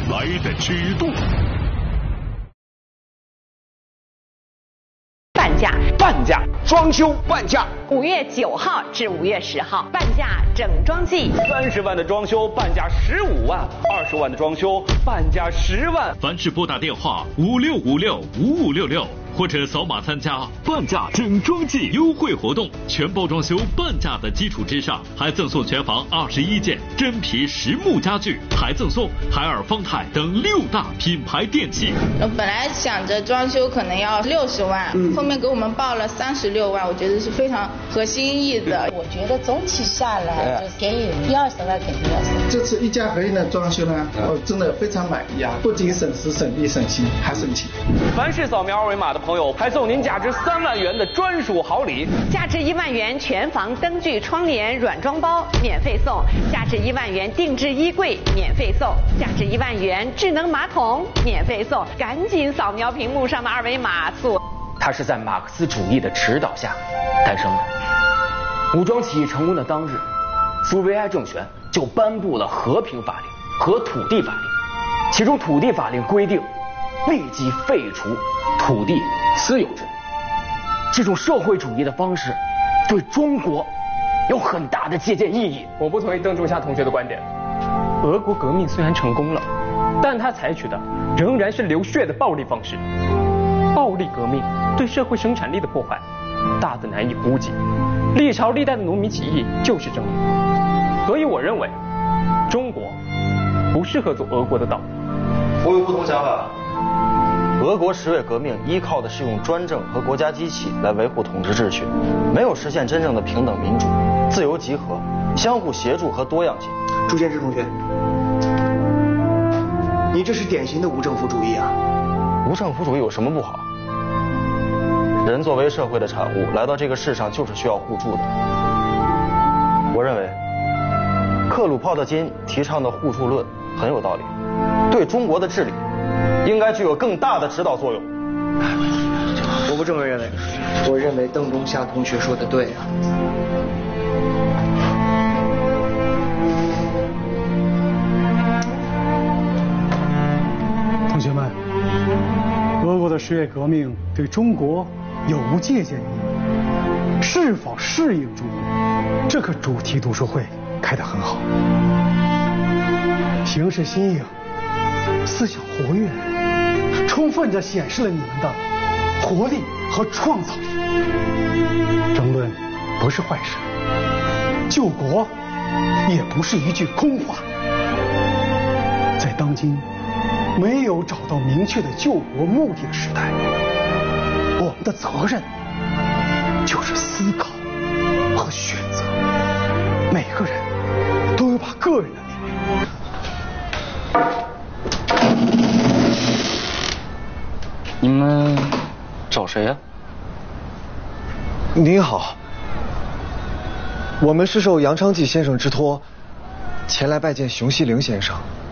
来的尺度。 半价，装修半价 ，5月9号至5月10号，半价整装季 ，30万的装修半价15万，20万的装修半价10万。 凡是拨打电话56565566，或者扫码参加半价整装季优惠活动，全包装修半价的基础之上，还赠送全房21件真皮实木家具，还赠送海尔、方太等6大品牌电器。 我本来想着装修可能要60万，后面给我们报了36万，我觉得是非常合心意的。 我觉得总体下来就给予10-20万肯定要省。 这次一家合一的装修呢，我真的非常满意啊！不仅省时省力省心，还省钱。 凡是扫描二维码的朋友，还送您价值3万元的专属好礼， 价值1万元全房灯具、窗帘软装包免费送，价值1万元定制衣柜免费送，价值1万元智能马桶免费送。赶紧扫描屏幕上的二维码速。 它是在马克思主义的指导下诞生的。武装起义成功的当日，苏维埃政权就颁布了和平法令和土地法令，其中土地法令规定立即废除土地私有制。这种社会主义的方式对中国有很大的借鉴意义。 我不同意邓仲夏同学的观点，俄国革命虽然成功了，但他采取的仍然是流血的暴力方式。暴力革命对社会生产力的破坏大得难以估计，历朝历代的农民起义就是证明。所以我认为中国不适合走俄国的道。 我有不同想法。俄国10月革命依靠的是用专政和国家机器来维护统治秩序，没有实现真正的平等民主、自由集合、相互协助和多样性。 朱建志同学，你这是典型的无政府主义啊！ 无政府主义有什么不好？人作为社会的产物，来到这个世上就是需要互助的。我认为，克鲁泡特金提倡的互助论很有道理，对中国的治理应该具有更大的指导作用。 我不这么认为，我认为邓中夏同学说的对啊。 同学们，俄国的10月革命对中国有无借鉴意义？是否适应中国？这个主题读书会开得很好，形势新颖，思想活跃，充分地显示了你们的活力和创造力。争论不是坏事，救国也不是一句空话。在当今没有找到明确的救国目的的时代，我们的责任就是思考和选择。每个人都有把个人的命运。 你们找谁呀？ 您好，我们是受杨昌济先生之托，前来拜见熊希龄先生。